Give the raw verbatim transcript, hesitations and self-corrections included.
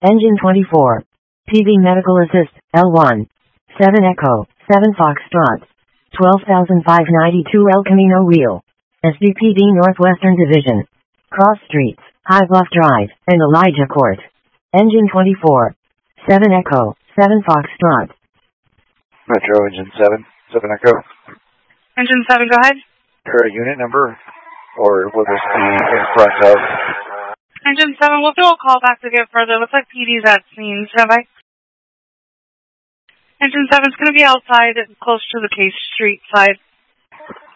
Engine twenty-four. P V Medical Assist, L one. seven Echo, seven Foxtrot. twelve thousand five hundred ninety-two El Camino Wheel. S D P D Northwestern Division. Cross Streets, High Bluff Drive, and Elijah Court. Engine twenty-four. seven Echo, seven Foxtrot. Metro Engine seven, seven Echo. Engine seven, go ahead. Current unit number, or will this be in front of? Engine seven, we'll do a call back to get further. Looks like P D's at scene. Stand by. Engine seven's going to be outside, close to the Case Street side.